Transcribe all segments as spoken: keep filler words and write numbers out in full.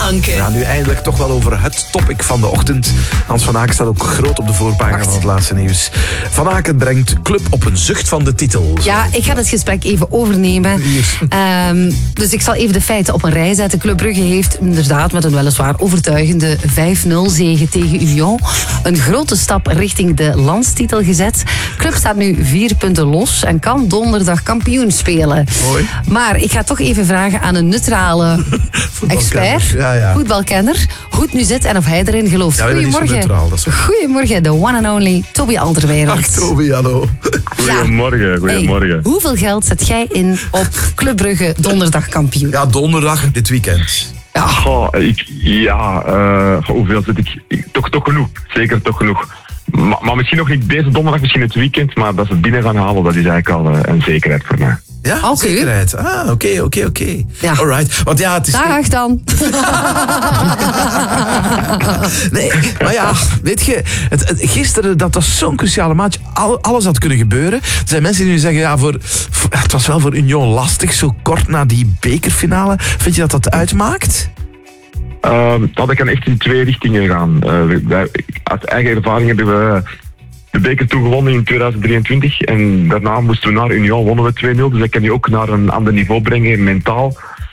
Anke. Ja, nu eindelijk toch wel over het topic van de ochtend. Hans van Aken staat ook groot op de voorpagina Wacht. van het laatste nieuws. Van Aken brengt club op een zucht van de titel. Ja, ik ga het gesprek even overnemen. Um, dus ik zal even de feiten op een rij zetten. Club Brugge heeft inderdaad met een weliswaar overtuigende vijf nul zege tegen Union een grote stap richting de landstitel gezet. Club staat nu vier punten los en kan donderdag kampioen spelen. Mooi. Maar ik ga toch even vragen aan een neutrale expert, ja, ja. voetbalkenner, hoe het nu zit en of hij erin gelooft. Ja, Goedemorgen. Neutraal, dat is Goedemorgen, de one and only Toby Alderweireld. Ach, Toby, hallo. Goedemorgen, goedemorgen. Hey, hoeveel geld zet jij in op Club Brugge donderdag kampioen? Ja, donderdag, dit weekend. Ja, Goh, ik, ja uh, hoeveel zit ik? ik? Toch, toch genoeg, zeker toch genoeg. Maar, maar misschien nog niet deze donderdag, misschien het weekend, maar dat ze het binnen gaan halen, dat is eigenlijk al uh, een zekerheid voor mij. Ja, okay. zekerheid. Ah, oké, oké, oké. Alright. Want ja, het is... Dag dan. Nee, maar ja, weet je, het, het, gisteren, dat was zo'n cruciale match. Al, alles had kunnen gebeuren. Er zijn mensen die nu zeggen, ja, voor, voor, het was wel voor Union lastig, zo kort na die bekerfinale. Vind je dat dat uitmaakt? Uh, dat kan echt in twee richtingen gaan. Uh, wij, uit eigen ervaring hebben we de beker toen gewonnen in tweeduizend drieëntwintig en daarna moesten we naar Union, wonnen we twee nul, dus dat kan je ook naar een ander niveau brengen, mentaal.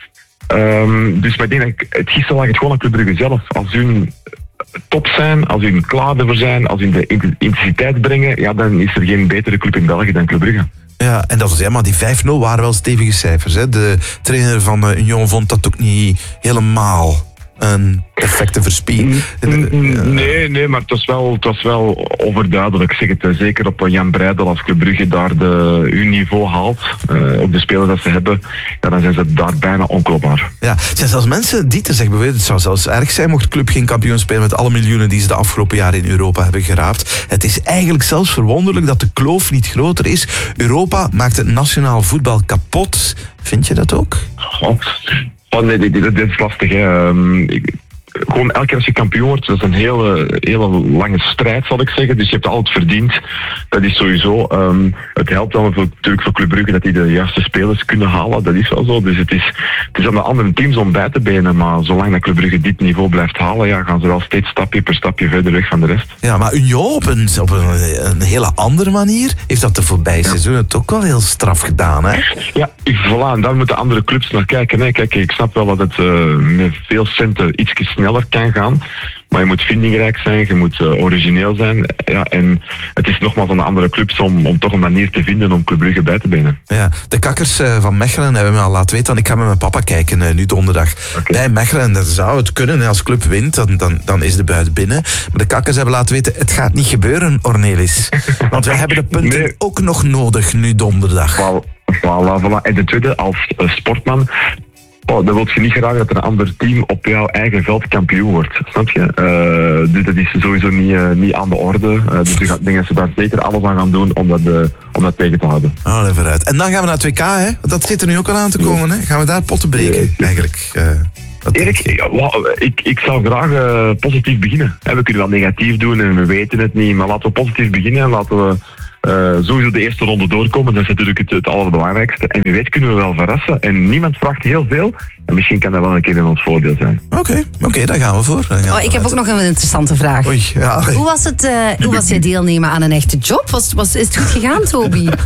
Um, dus ik denk dat het gisteren lag het gewoon aan Club Brugge zelf. Als hun top zijn, als hun klaar ervoor zijn, als hun de intensiteit brengen, ja, dan is er geen betere club in België dan Club Brugge. Ja, en dat was ja, maar die vijf nul waren wel stevige cijfers. Hè? De trainer van uh, Union vond dat ook niet helemaal een perfecte verspiegeling. Nee, nee, maar het was wel, het was wel overduidelijk. Ik zeg het zeker op Jan Breidel, als Club Brugge daar de, hun niveau haalt, uh, op de spelers dat ze hebben, ja, dan zijn ze daar bijna onklopbaar. Ja, er zijn zelfs mensen die te zeggen, bijvoorbeeld, het zou zelfs erg zijn mocht Club geen kampioen spelen met alle miljoenen die ze de afgelopen jaren in Europa hebben geraapt. Het is eigenlijk zelfs verwonderlijk dat de kloof niet groter is. Europa maakt het nationaal voetbal kapot. Vind je dat ook? Oh. Oh, nee, dit, dit, dit is lastig. Hè. Um, ik, gewoon elke keer als je kampioen wordt, dat is een hele, hele lange strijd, zal ik zeggen. Dus je hebt het altijd verdiend. Dat is sowieso. Um, het helpt dan voor, natuurlijk voor Club Brugge dat die de juiste spelers kunnen halen. Dat is wel zo. Dus het is, het is aan de andere teams om bij te benen. Maar zolang dat Club Brugge dit niveau blijft halen, ja, gaan ze wel steeds stapje per stapje verder weg van de rest. Ja, maar Union op een, op een, een hele andere manier heeft dat de voorbije ja. seizoen het ook wel heel straf gedaan, hè? Ja, voilà. En daar moeten andere clubs naar kijken. Hè. Kijk, ik snap wel dat het uh, met veel centen iets sneller kan gaan. Maar je moet vindingrijk zijn, je moet uh, origineel zijn. Ja, en het is nogmaals aan de andere clubs om, om toch een manier te vinden om Club Brugge bij te benen. Ja, de kakkers uh, van Mechelen hebben me al laten weten, want ik ga met mijn papa kijken uh, nu donderdag. Okay. Bij Mechelen, en dat zou het kunnen, als club wint, dan, dan, dan is de buit binnen. Maar de kakkers hebben laten weten, het gaat niet gebeuren, Ornelis. Want wij hebben de punten nee. ook nog nodig nu donderdag. Voilà, voilà. En de tweede, als uh, sportman... Oh, dan wil je niet graag dat er een ander team op jouw eigen veld kampioen wordt. Snap je? Uh, dus dat is sowieso niet, uh, niet aan de orde. Uh, dus ik denk dat ze daar zeker alles aan gaan doen om dat, uh, om dat tegen te houden. Oh, even uit. En dan gaan we naar het W K, hè? Dat zit er nu ook al aan te komen, hè? Gaan we daar potten breken, nee. eigenlijk? Uh, Erik, ik, ik zou graag uh, positief beginnen. We kunnen wel negatief doen en we weten het niet, maar laten we positief beginnen en laten we... Uh, sowieso de eerste ronde doorkomen, dat is natuurlijk het, het allerbelangrijkste. En wie weet kunnen we wel verrassen. En niemand vraagt heel veel. En misschien kan dat wel een keer in ons voordeel zijn. Oké, okay, oké, okay, daar gaan we voor. Gaan oh, we ik heb ook nog een interessante vraag. Oei, ja. Hoe was het, uh, hoe was je deelnemen aan een echte job? Was, was, is het goed gegaan, Toby? ja,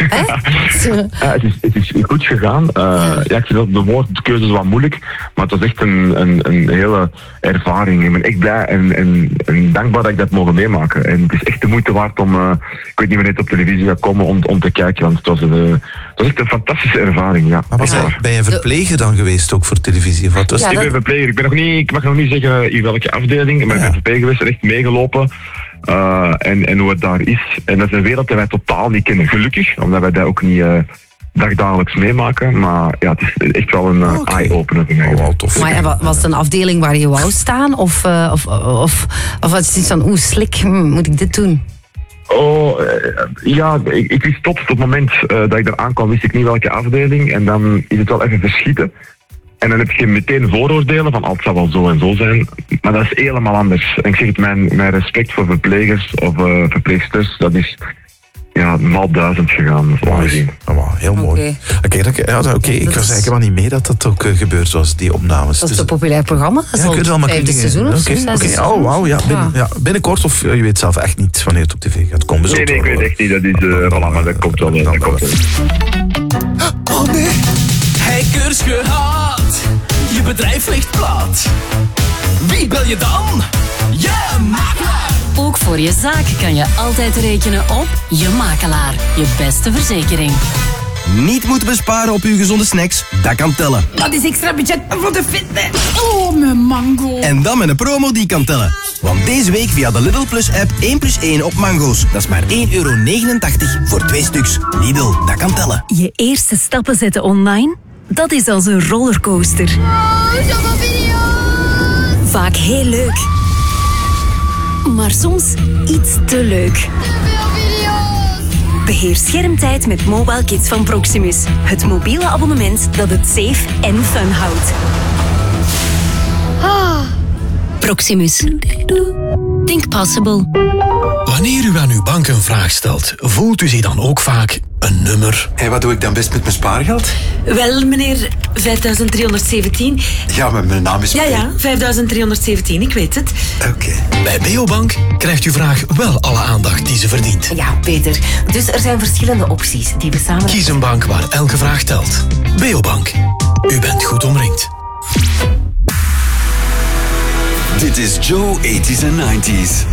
het, is, het is goed gegaan. Uh, ja, ik vind dat de woordkeuze is wat moeilijk. Maar het was echt een, een, een hele ervaring. Ik ben echt blij en, en, en dankbaar dat ik dat mogen meemaken. En het is echt de moeite waard om... Uh, ik weet niet wanneer het op televisie gaat komen om, om te kijken. Want het was, een, uh, het was echt een fantastische ervaring. Ja. Maar was hij, ben je verpleger dan geweest ook voor televisie? Of wat was ja, ik ben verpleger. Ik, ben nog niet, ik mag nog niet zeggen in welke afdeling. Maar ja. ik ben verpleger geweest en echt meegelopen. Uh, en, en hoe het daar is. En dat is een wereld die wij totaal niet kennen. Gelukkig, omdat wij dat ook niet... Uh, dagdagelijks meemaken, maar ja, het is echt wel een uh, okay. eye-opener voor mij. Oh, wel tof. Maar ja, was het een afdeling waar je wou staan? Of, uh, of, of, of was het iets van, oeh, slik, hm, moet ik dit doen? Oh, uh, ja, ik, ik wist tot het moment uh, dat ik daar aankwam, wist ik niet welke afdeling. En dan is het wel even verschieten. En dan heb je meteen vooroordelen van, oh, het zal wel zo en zo zijn. Maar dat is helemaal anders. En ik zeg het, mijn, mijn respect voor verplegers of uh, verpleegsters, dat is... ja, maal duizend gegaan. Dat is ongezien. Oh, wow, heel mooi. Oké, okay. okay, ja, okay. okay. ik was eigenlijk helemaal niet mee dat dat ook uh, gebeurd was, die opnames. Dat is een populair programma. Dat is ja, al het allemaal vijfde seizoen of okay, zesde okay. seizoen. Oh, wow, ja, binnen, ja. ja, binnenkort of uh, je weet zelf echt niet wanneer het op tv gaat komen. Nee, nee, ik weet echt niet. Dat is, uh, voilà, maar dat komt wel. Dat komt wel. Oh nee. Hackers gehad. Je bedrijf ligt plat. Wie bel je dan? Je makelaar. Ook voor je zaak kan je altijd rekenen op je makelaar. Je beste verzekering. Niet moeten besparen op uw gezonde snacks? Dat kan tellen. Dat is extra budget voor de fitness. Oh, mijn mango. En dan met een promo die kan tellen. Want deze week via de Lidl Plus app één plus één op mango's. Dat is maar één euro negenentachtig voor twee stuks. Lidl, dat kan tellen. Je eerste stappen zetten online? Dat is als een rollercoaster. Oh, zoveel video's. Vaak heel leuk. Maar soms iets te leuk. Te veel video's. Beheer schermtijd met Mobile Kids van Proximus. Het mobiele abonnement dat het safe en fun houdt. Ah. Proximus. Think possible. Wanneer u aan uw bank een vraag stelt, voelt u zich dan ook vaak een nummer? En wat doe ik dan best met mijn spaargeld? Wel, meneer, vijfduizend driehonderdzeventien. Ja, maar mijn naam is... Ja, ja, vijfduizend driehonderdzeventien, ik weet het. Oké. Okay. Bij Beobank krijgt uw vraag wel alle aandacht die ze verdient. Ja, Peter. Dus er zijn verschillende opties die we samen... Kies een bank waar elke vraag telt. Beobank. U bent goed omringd. Dit is Joe eighties en nineties.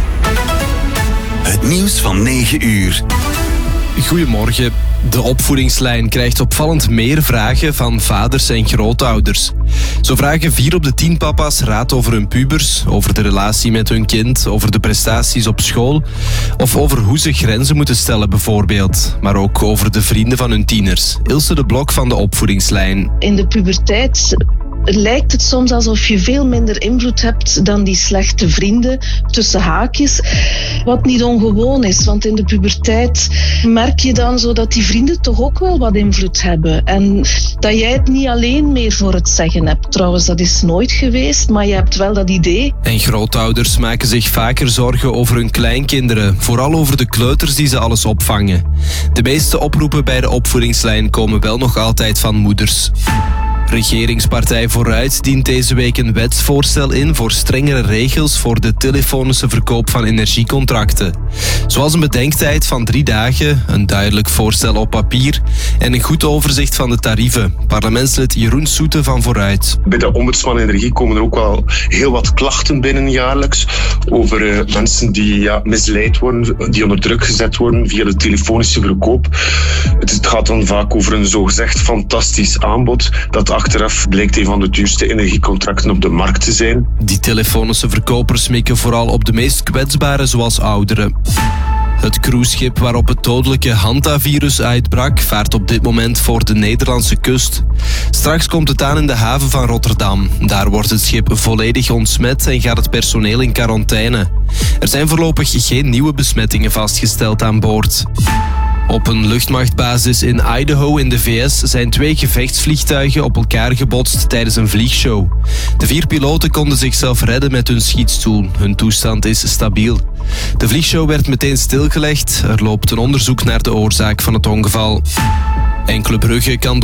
Het nieuws van negen uur. Goedemorgen. De opvoedingslijn krijgt opvallend meer vragen van vaders en grootouders. Zo vragen vier op de tien papa's raad over hun pubers, over de relatie met hun kind, over de prestaties op school of over hoe ze grenzen moeten stellen bijvoorbeeld. Maar ook over de vrienden van hun tieners. Ilse de Blok van de opvoedingslijn. In de puberteit lijkt het soms alsof je veel minder invloed hebt dan die slechte vrienden, tussen haakjes. Wat niet ongewoon is, want in de puberteit merk je dan zo dat die vrienden toch ook wel wat invloed hebben. En dat jij het niet alleen meer voor het zeggen hebt. Trouwens, dat is nooit geweest, maar je hebt wel dat idee. En grootouders maken zich vaker zorgen over hun kleinkinderen. Vooral over de kleuters die ze alles opvangen. De meeste oproepen bij de opvoedingslijn komen wel nog altijd van moeders. Regeringspartij Vooruit dient deze week een wetsvoorstel in voor strengere regels voor de telefonische verkoop van energiecontracten. Zoals een bedenktijd van drie dagen, een duidelijk voorstel op papier en een goed overzicht van de tarieven. Parlementslid Jeroen Soete van Vooruit. Bij de ombudsman energie komen er ook wel heel wat klachten binnen jaarlijks over uh, mensen die ja, misleid worden, die onder druk gezet worden via de telefonische verkoop. Het, het gaat dan vaak over een zogezegd fantastisch aanbod dat achteraf blijkt een van de duurste energiecontracten op de markt te zijn. Die telefonische verkopers mikken vooral op de meest kwetsbaren zoals ouderen. Het cruiseschip waarop het dodelijke Hantavirus uitbrak vaart op dit moment voor de Nederlandse kust. Straks komt het aan in de haven van Rotterdam. Daar wordt het schip volledig ontsmet en gaat het personeel in quarantaine. Er zijn voorlopig geen nieuwe besmettingen vastgesteld aan boord. Op een luchtmachtbasis in Idaho in de V S zijn twee gevechtsvliegtuigen op elkaar gebotst tijdens een vliegshow. De vier piloten konden zichzelf redden met hun schietstoel. Hun toestand is stabiel. De vliegshow werd meteen stilgelegd. Er loopt een onderzoek naar de oorzaak van het ongeval. En Club Brugge kan